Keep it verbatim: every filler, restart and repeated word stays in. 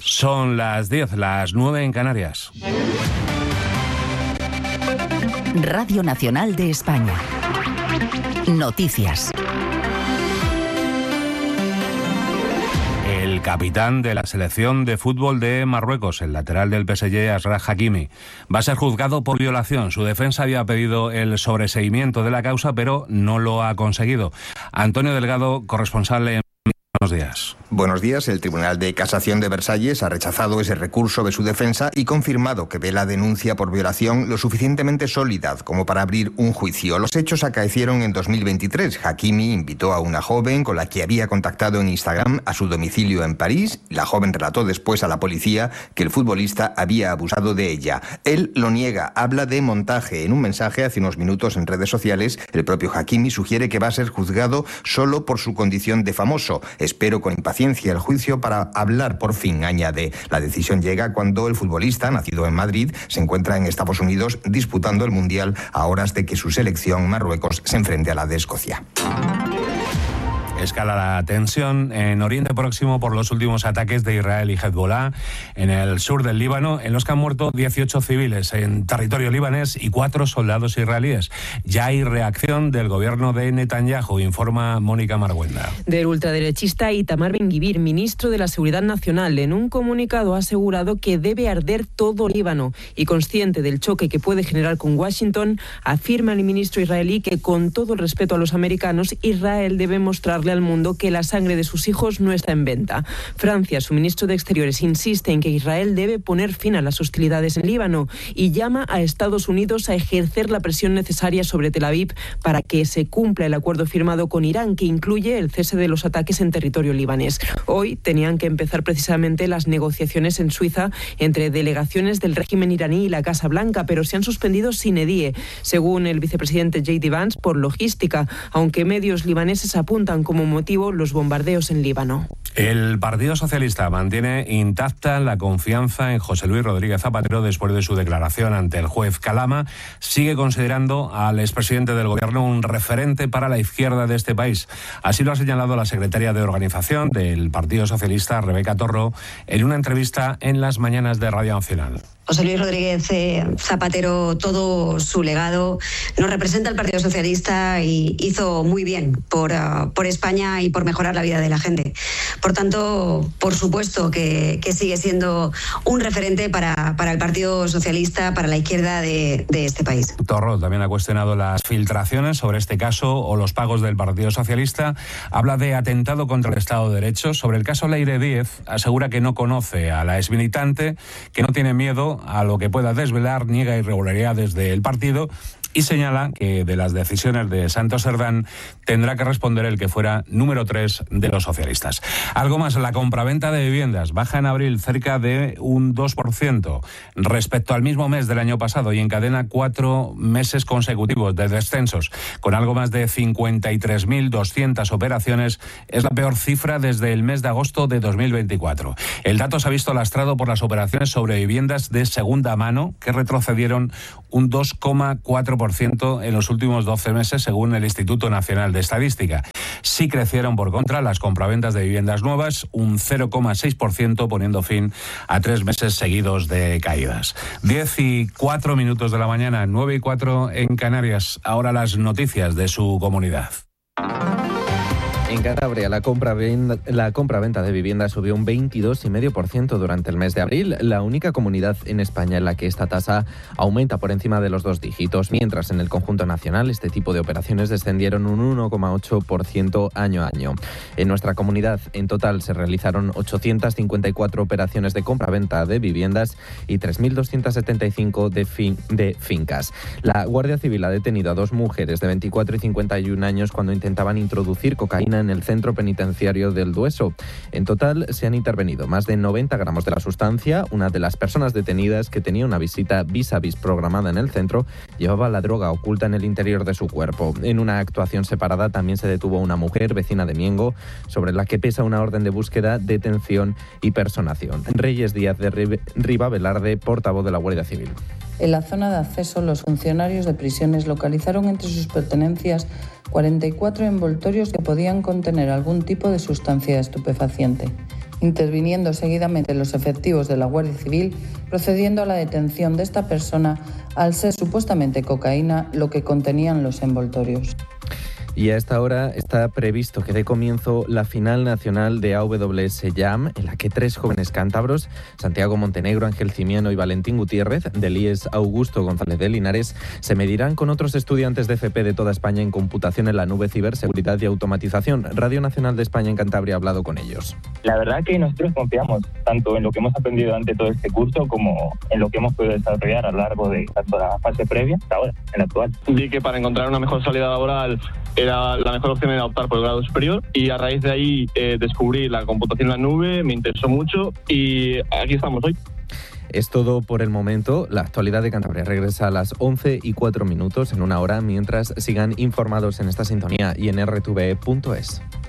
Son las diez, las nueve en Canarias. Radio Nacional de España. Noticias. El capitán de la selección de fútbol de Marruecos, el lateral del P S G, Achraf Hakimi, va a ser juzgado por violación. Su defensa había pedido el sobreseimiento de la causa, pero no lo ha conseguido. Antonio Delgado, corresponsal en... Buenos días. Buenos días. El Tribunal de Casación de Versalles ha rechazado ese recurso de su defensa y confirmado que ve la denuncia por violación lo suficientemente sólida como para abrir un juicio. Los hechos acaecieron en dos mil veintitrés. Hakimi invitó a una joven con la que había contactado en Instagram a su domicilio en París. La joven relató después a la policía que el futbolista había abusado de ella. Él lo niega, habla de montaje. En un mensaje hace unos minutos en redes sociales, el propio Hakimi sugiere que va a ser juzgado solo por su condición de famoso. Espero con impaciencia el juicio para hablar por fin, añade. La decisión llega cuando el futbolista, nacido en Madrid, se encuentra en Estados Unidos disputando el Mundial a horas de que su selección, Marruecos, se enfrente a la de Escocia. Escala la tensión en Oriente Próximo por los últimos ataques de Israel y Hezbollah en el sur del Líbano, en los que han muerto dieciocho civiles en territorio libanés y cuatro soldados israelíes. Ya hay reacción del gobierno de Netanyahu, informa Mónica Marguenda. Del ultraderechista Itamar Ben-Gvir, ministro de la Seguridad Nacional, en un comunicado ha asegurado que debe arder todo Líbano y, consciente del choque que puede generar con Washington, afirma el ministro israelí que, con todo el respeto a los americanos, Israel debe mostrarle al mundo que la sangre de sus hijos no está en venta. Francia, su ministro de Exteriores, insiste en que Israel debe poner fin a las hostilidades en Líbano y llama a Estados Unidos a ejercer la presión necesaria sobre Tel Aviv para que se cumpla el acuerdo firmado con Irán, que incluye el cese de los ataques en territorio libanés. Hoy tenían que empezar precisamente las negociaciones en Suiza entre delegaciones del régimen iraní y la Casa Blanca, pero se han suspendido sine die, según el vicepresidente J D Vance, por logística, aunque medios libaneses apuntan como motivo los bombardeos en Líbano. El Partido Socialista mantiene intacta la confianza en José Luis Rodríguez Zapatero después de su declaración ante el juez Calama. Sigue considerando al expresidente del Gobierno un referente para la izquierda de este país. Así lo ha señalado la secretaria de organización del Partido Socialista, Rebeca Torro, en una entrevista en las mañanas de Radio Nacional. José Luis Rodríguez eh, Zapatero, todo su legado nos representa al Partido Socialista y hizo muy bien por, uh, por España y por mejorar la vida de la gente. Por tanto, por supuesto que, que sigue siendo un referente para, para el Partido Socialista, para la izquierda de, de este país. Torro también ha cuestionado las filtraciones sobre este caso o los pagos del Partido Socialista. Habla de atentado contra el Estado de Derecho. Sobre el caso Leire Díez, asegura que no conoce a la exmilitante, que no tiene miedo a lo que pueda desvelar, niega irregularidades del partido y señala que de las decisiones de Santos Cerdán tendrá que responder el que fuera número tres de los socialistas. Algo más, la compraventa de viviendas baja en abril cerca de un dos por ciento respecto al mismo mes del año pasado y encadena cuatro meses consecutivos de descensos. Con algo más de cincuenta y tres mil doscientas operaciones, es la peor cifra desde el mes de agosto de dos mil veinticuatro. El dato se ha visto lastrado por las operaciones sobre viviendas de segunda mano, que retrocedieron un dos coma cuatro por ciento en los últimos doce meses, según el Instituto Nacional de Estadística. Sí crecieron, por contra, las compraventas de viviendas nuevas, un cero coma seis por ciento, poniendo fin a tres meses seguidos de caídas. Diez y cuatro minutos de la mañana, nueve y cuatro en Canarias. Ahora las noticias de su comunidad. En Cantabria, la compra-venta la compra-venta de viviendas subió un veintidós coma cinco por ciento durante el mes de abril, la única comunidad en España en la que esta tasa aumenta por encima de los dos dígitos, mientras en el conjunto nacional este tipo de operaciones descendieron un uno coma ocho por ciento año a año. En nuestra comunidad, en total, se realizaron ochocientas cincuenta y cuatro operaciones de compra-venta de viviendas y tres mil doscientas setenta y cinco de, fin- de fincas. La Guardia Civil ha detenido a dos mujeres de veinticuatro y cincuenta y un años cuando intentaban introducir cocaína en el centro penitenciario del Dueso. En total se han intervenido más de noventa gramos de la sustancia. Una de las personas detenidas, que tenía una visita vis a vis programada en el centro, llevaba la droga oculta en el interior de su cuerpo. En una actuación separada también se detuvo a una mujer vecina de Miengo, sobre la que pesa una orden de búsqueda, detención y personación. Reyes Díaz de Ribavelarde, portavoz de la Guardia Civil. En la zona de acceso, los funcionarios de prisiones localizaron entre sus pertenencias cuarenta y cuatro envoltorios que podían contener algún tipo de sustancia estupefaciente. interviniendo seguidamente los efectivos de la Guardia Civil, procediendo a la detención de esta persona al ser supuestamente cocaína lo que contenían los envoltorios. Y a esta hora está previsto que dé comienzo la final nacional de A W S Jam, en la que tres jóvenes cántabros, Santiago Montenegro, Ángel Cimiano y Valentín Gutiérrez, del I E S Augusto González de Linares, se medirán con otros estudiantes de F P de toda España en computación en la nube, ciberseguridad y automatización. Radio Nacional de España en Cantabria ha hablado con ellos. La verdad que nosotros confiamos tanto en lo que hemos aprendido durante todo este curso como en lo que hemos podido desarrollar a lo largo de tanto la fase previa hasta ahora, en la actual. Vi que para encontrar una mejor salida laboral era la mejor opción era optar por el grado superior y a raíz de ahí eh, descubrí la computación en la nube, me interesó mucho y aquí estamos hoy. Es todo por el momento. La actualidad de Cantabria regresa a las once y cuatro minutos en una hora, mientras sigan informados en esta sintonía y en erre te ve punto es.